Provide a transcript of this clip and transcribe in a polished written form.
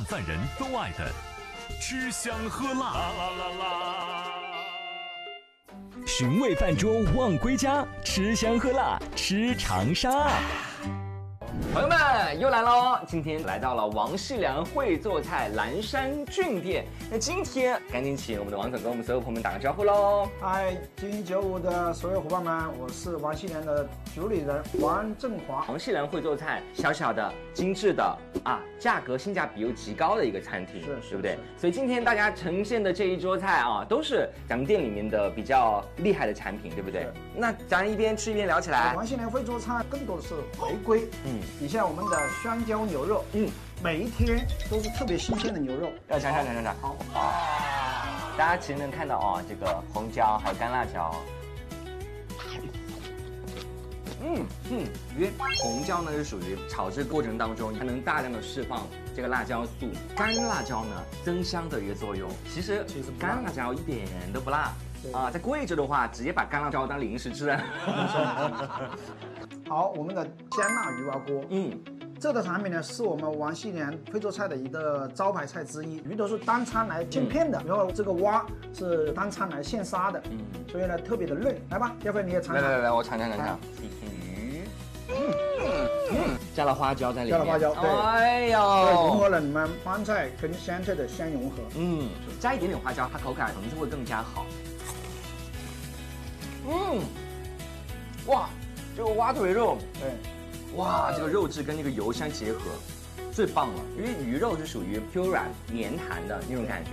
泛人都爱的吃香喝辣。 寻味饭桌望归家，吃香喝辣吃长沙。 朋友们又来喽！今天来到了王细良会做菜蓝山郡店。那今天赶紧请我们的王总跟我们所有朋友们打个招呼喽！ 嗨，精英95的所有伙伴们，我是王细良的主理人王振华。 王细良会做菜，小小的、精致的啊，价格性价比又极高的一个餐厅，对不对？所以今天大家呈现的这一桌菜啊，都是咱们店里面的比较厉害的产品，对不对？那咱一边吃一边聊起来。 王细良会做菜更多的是回归，你像我们的香蕉牛肉，每一天都是特别新鲜的牛肉。 要尝。好，大家其实能看到啊，这个红椒还有干辣椒。因为红椒呢是属于炒制过程当中，它能大量的释放这个辣椒素，干辣椒呢增香的一个作用。其实干辣椒一点都不辣啊，在贵州的话，直接把干辣椒当零食吃。 好，我们的香辣鱼蛙锅，这个产品呢是我们王细良会做菜的一个招牌菜之一。鱼都是单餐来切片的，然后这个蛙是单餐来现杀的，所以呢特别的嫩。来吧，要不然你也尝尝。 来，我尝。鱼，加了花椒在里面。加了花椒， 对。哎呦，融合了你们番菜跟香菜的相融合。 加一点点花椒，它口感层次会更加好。哇，这个蛙腿肉，哇，这个肉质跟那个油相结合，最棒了。因为鱼肉是属于 Q 软绵弹的那种感觉。